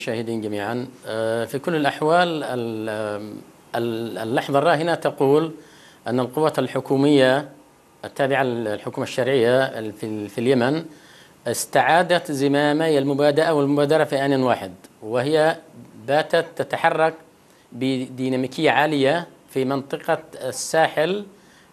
المشاهدين جميعا. في كل الأحوال اللحظة الراهنة تقول أن القوات الحكومية التابعة للحكومة الشرعية في اليمن استعادت زمامي المبادئة والمبادرة في آن واحد، وهي باتت تتحرك بديناميكية عالية في منطقة الساحل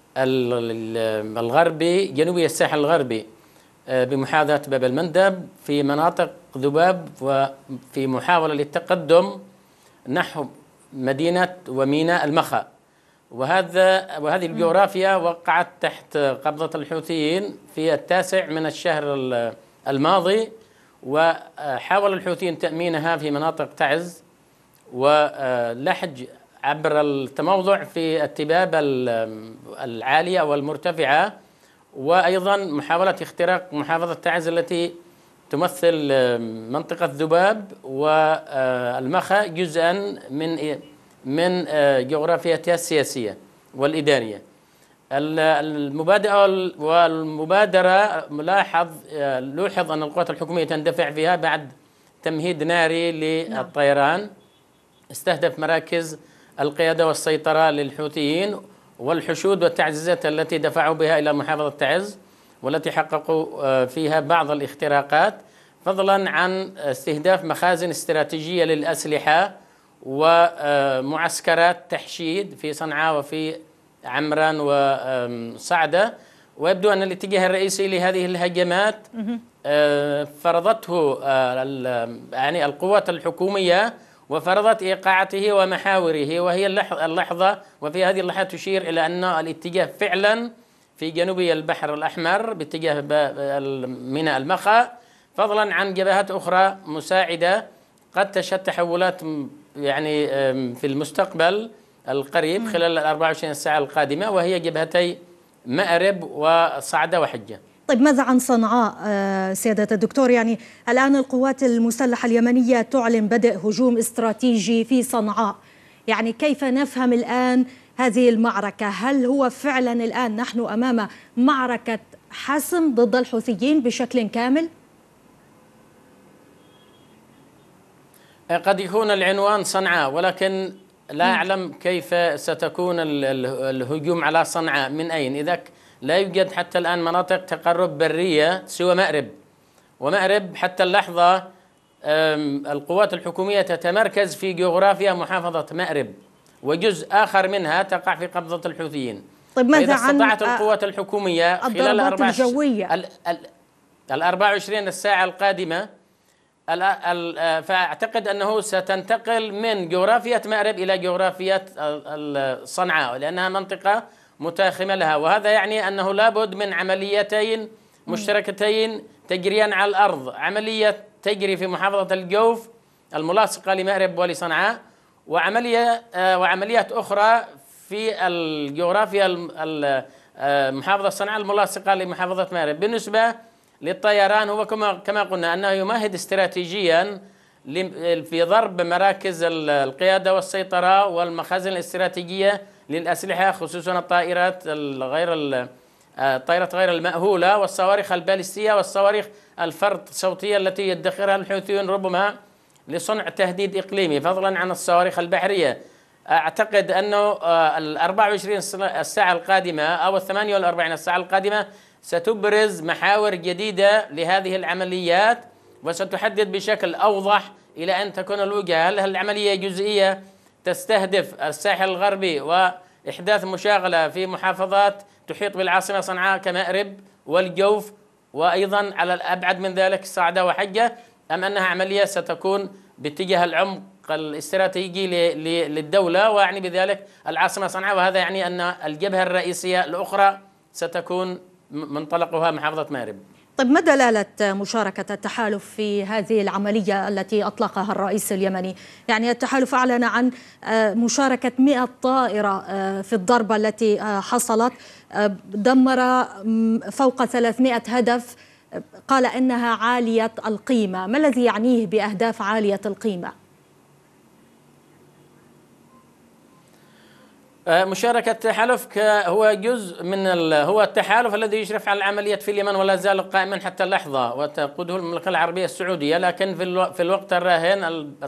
الغربي، جنوبي الساحل الغربي، بمحاذاة باب المندب، في مناطق ذباب، وفي محاولة للتقدم نحو مدينة وميناء المخا. وهذه الجغرافيا وقعت تحت قبضة الحوثيين في 9 من الشهر الماضي، وحاول الحوثيين تأمينها في مناطق تعز ولحج عبر التموضع في التباب العالية والمرتفعة، وأيضا محاولة اختراق محافظة تعز التي تمثل منطقة ذباب والمخا جزءا من جغرافيتها السياسية والإدارية. المبادئة والمبادرة لوحظ أن القوات الحكومية تندفع فيها بعد تمهيد ناري للطيران استهدف مراكز القيادة والسيطرة للحوثيين والحشود والتعزيزات التي دفعوا بها إلى محافظة تعز، والتي حققوا فيها بعض الاختراقات، فضلا عن استهداف مخازن استراتيجية للأسلحة ومعسكرات تحشيد في صنعاء وفي عمران وصعدة. ويبدو أن الاتجاه الرئيسي لهذه الهجمات فرضته يعني القوات الحكومية، وفرضت إيقاعته ومحاوره، وهي اللحظة، وفي هذه اللحظة تشير إلى أن الاتجاه فعلا في جنوبي البحر الأحمر باتجاه ميناء المخا، فضلا عن جبهات أخرى مساعدة قد تشهد تحولات يعني في المستقبل القريب خلال 24 ساعة القادمة، وهي جبهتي مأرب وصعدة وحجة. طيب، ماذا عن صنعاء سيادة الدكتور؟ يعني الآن القوات المسلحة اليمنية تعلن بدء هجوم استراتيجي في صنعاء، يعني كيف نفهم الآن هذه المعركة؟ هل هو فعلا الآن نحن أمام معركة حسم ضد الحوثيين بشكل كامل؟ قد يكون العنوان صنعاء، ولكن لا أعلم كيف ستكون الهجوم على صنعاء، من أين، إذا لا يوجد حتى الآن مناطق تقرب برية سوى مأرب، ومأرب حتى اللحظة القوات الحكومية تتمركز في جغرافيا محافظة مأرب، وجزء آخر منها تقع في قبضة الحوثيين. طيب، ماذا عن استطاعت القوات الحكومية خلال ال 24 الساعة القادمة، فأعتقد أنه ستنتقل من جغرافية مأرب إلى جغرافية صنعاء، لأنها منطقة متاخمة لها، وهذا يعني أنه لابد من عمليتين مشتركتين تجريان على الأرض، عملية تجري في محافظة الجوف الملاصقة لمأرب ولصنعاء، وعمليات أخرى في الجغرافيا محافظة صنعاء الملاصقة لمحافظة مأرب. بالنسبة للطيران، هو كما قلنا أنه يمهد استراتيجيا في ضرب مراكز القيادة والسيطرة والمخازن الاستراتيجية للأسلحة، خصوصا الطائرات غير المأهولة والصواريخ البالستية والصواريخ الفرد الصوتية التي يدخرها الحوثيون ربما لصنع تهديد إقليمي، فضلا عن الصواريخ البحرية. أعتقد أنه ال 24 الساعة القادمة أو ال 48 الساعة القادمة ستبرز محاور جديدة لهذه العمليات، وستحدد بشكل أوضح إلى أن تكون الوجهة. هل العملية جزئية تستهدف الساحل الغربي وإحداث مشاغلة في محافظات تحيط بالعاصمة صنعاء كمأرب والجوف، وأيضا على الأبعد من ذلك صعدة وحجة، أم أنها عملية ستكون باتجاه العمق الاستراتيجي للدولة، ويعني بذلك العاصمة صنعاء، وهذا يعني أن الجبهة الرئيسية الأخرى ستكون منطلقها محافظة مأرب. طيب، ما دلالة مشاركة التحالف في هذه العملية التي أطلقها الرئيس اليمني؟ يعني التحالف أعلن عن مشاركة 100 طائرة في الضربة التي حصلت، دمر فوق 300 هدف، قال إنها عالية القيمة. ما الذي يعنيه بأهداف عالية القيمة؟ مشاركة التحالف هو جزء من هو التحالف الذي يشرف على العمليات في اليمن ولا زال قائما حتى اللحظة، وتقوده المملكة العربية السعودية، لكن في الوقت الراهن